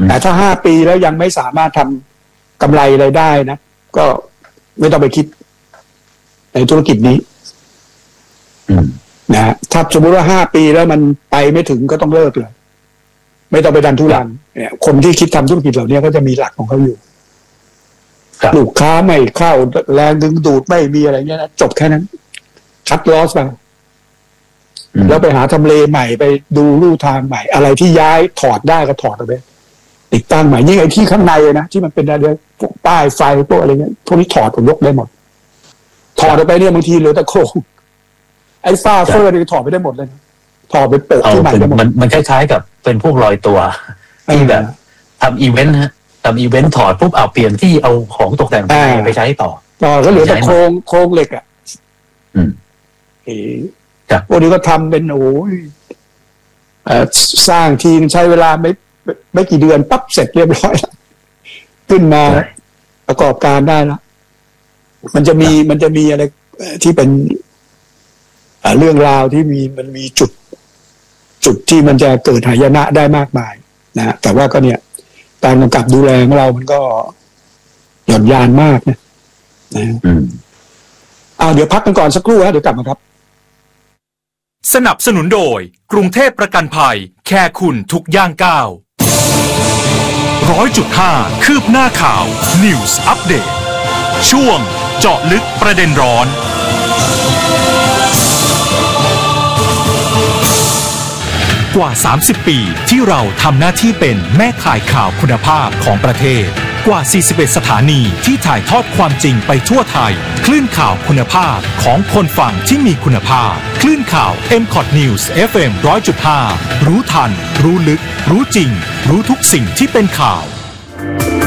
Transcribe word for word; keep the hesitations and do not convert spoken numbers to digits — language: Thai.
แต่ถ้าห้าปีแล้วยังไม่สามารถทำกำไรอะไรได้นะก็ไม่ต้องไปคิดในธุรกิจนี้นะถ้าสมมติว่าห้าปีแล้วมันไปไม่ถึงก็ต้องเลิกเลยไม่ต้องไปดันทุรังเนี่ยคนที่คิดทำธุรกิจเหล่านี้ก็จะมีหลักของเขาอยู่ลูกค้าไม่เข้าแรงดึงดูดไม่มีอะไรเงี้ยนะจบแค่นั้นคัดลอสไปแล้วไปหาทำเลใหม่ไปดูลู่ทางใหม่อะไรที่ย้ายถอดได้ก็ถอดออกไปติดตั้งใหม่ยิ่งไอ้ที่ข้างในนะที่มันเป็นอะไรพวกป้ายไฟพวกอะไรเงี้ยพวกนี้ถอดผมยกได้หมดถอดออกไปเนี่ยบางทีเหลือแต่โครงไอ้ฝ้าเฟอร์นี่ถอดไปได้หมดเลยถอดไปโปะที่ใหม่ได้หมดมันมันคล้ายๆกับเป็นพวกลอยตัวที่แบบทำอีเวนต์ฮะทำอีเวนต์ถอดปุ๊บเอาเปลี่ยนที่เอาของตกแต่งไปใช้ต่อต่อก็เหลือแต่โครงโครงเหล็กอ่ะอืมเอ๋พวกนี้ก็ทำเป็นโอ้ยสร้างทีใช้เวลาไม่ไม่กี่เดือนปั๊บเสร็จเรียบร้อยแล้วขึ้นมาประกอบการได้แล้วมันจะมีมันจะมีอะไรที่เป็นเรื่องราวที่มีมันมีจุดจุดที่มันจะเกิดหายนะได้มากมายนะแต่ว่าก็เนี่ยการกำกับดูแลของเรามันก็หย่อนยานมากนะนะอ่าเดี๋ยวพักกันก่อนสักครู่ฮะเดี๋ยวกลับมาครับสนับสนุนโดยกรุงเทพประกันภัยแค่คุณทุกย่างก้าวร้อยจุดห้าคืบหน้าข่าว News Update ช่วงเจาะลึกประเด็นร้อนกว่าสามสิบปีที่เราทำหน้าที่เป็นแม่ข่ายข่าวคุณภาพของประเทศกว่าสี่สิบเอ็ดสถานีที่ถ่ายทอดความจริงไปทั่วไทยคลื่นข่าวคุณภาพของคนฟังที่มีคุณภาพคลื่นข่าว เอ็ม คอท News เอฟ เอ็ม หนึ่งร้อยจุดห้า รู้ทันรู้ลึกรู้จริงรู้ทุกสิ่งที่เป็นข่าว